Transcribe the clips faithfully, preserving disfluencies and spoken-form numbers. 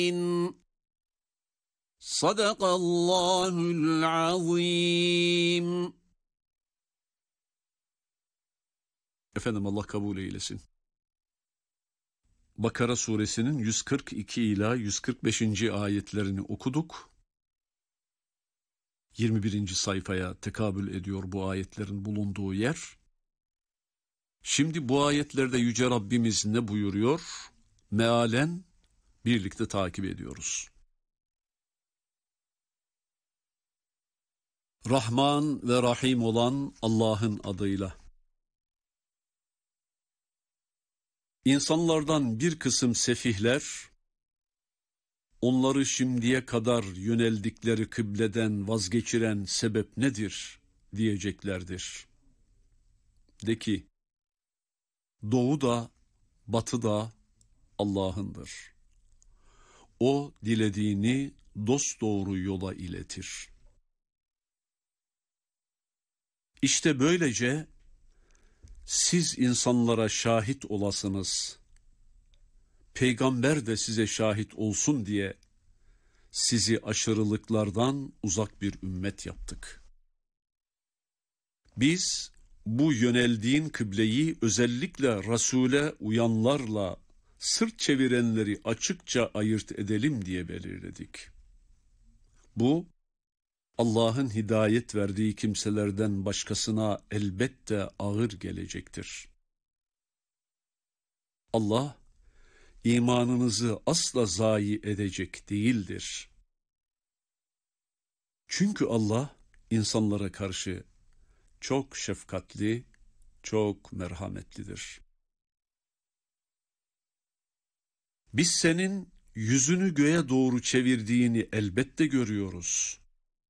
Sadakallahul azim. Efendim Allah kabul eylesin. Bakara suresinin yüz kırk iki ila yüz kırk beşinci ayetlerini okuduk. yirmi birinci sayfaya tekabül ediyor bu ayetlerin bulunduğu yer. Şimdi bu ayetlerde Yüce Rabbimiz ne buyuruyor? Mealen birlikte takip ediyoruz. Rahman ve Rahim olan Allah'ın adıyla. İnsanlardan bir kısım sefihler, onları şimdiye kadar yöneldikleri kıbleden vazgeçiren sebep nedir diyeceklerdir. De ki, doğu da batı da Allah'ındır. O dilediğini dosdoğru yola iletir. İşte böylece siz insanlara şahit olasınız, peygamber de size şahit olsun diye sizi aşırılıklardan uzak bir ümmet yaptık. Biz bu yöneldiğin kıbleyi özellikle Resul'e uyanlarla sırt çevirenleri açıkça ayırt edelim diye belirledik. Bu, Allah'ın hidayet verdiği kimselerden başkasına elbette ağır gelecektir. Allah, imanınızı asla zayi edecek değildir. Çünkü Allah, insanlara karşı çok şefkatli, çok merhametlidir. Biz senin yüzünü göğe doğru çevirdiğini elbette görüyoruz.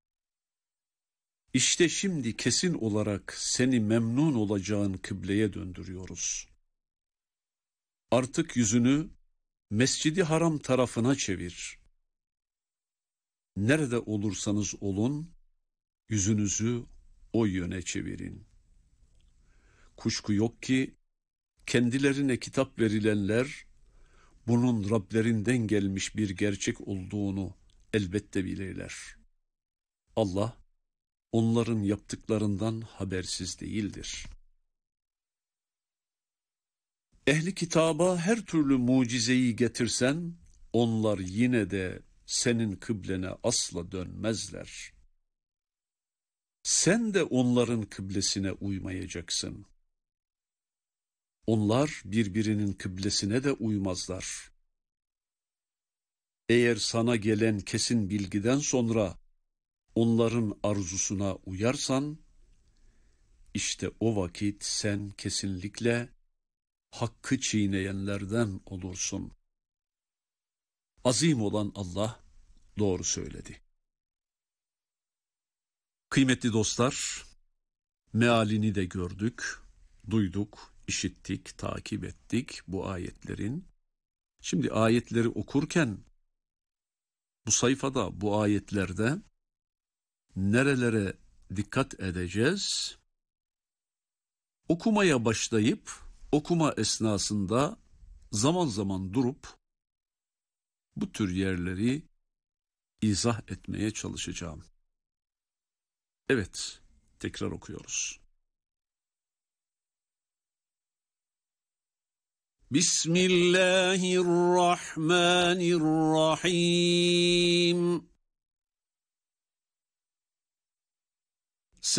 İşte şimdi kesin olarak seni memnun olacağın kıbleye döndürüyoruz. Artık yüzünü Mescid-i Haram tarafına çevir. Nerede olursanız olun, yüzünüzü o yöne çevirin. Kuşku yok ki, kendilerine kitap verilenler, bunun Rablerinden gelmiş bir gerçek olduğunu elbette bilirler. Allah, onların yaptıklarından habersiz değildir. Ehli kitaba her türlü mucizeyi getirsen, onlar yine de senin kıblene asla dönmezler. Sen de onların kıblesine uymayacaksın. Onlar birbirinin kıblesine de uymazlar. Eğer sana gelen kesin bilgiden sonra onların arzusuna uyarsan, işte o vakit sen kesinlikle hakkı çiğneyenlerden olursun. Azim olan Allah doğru söyledi. Kıymetli dostlar, mealini de gördük, duyduk, işittik, takip ettik bu ayetlerin. Şimdi ayetleri okurken, bu sayfada, bu ayetlerde nerelere dikkat edeceğiz? Okumaya başlayıp, okuma esnasında zaman zaman durup, bu tür yerleri izah etmeye çalışacağım. Evet, tekrar okuyoruz. Bismillahirrahmanirrahim.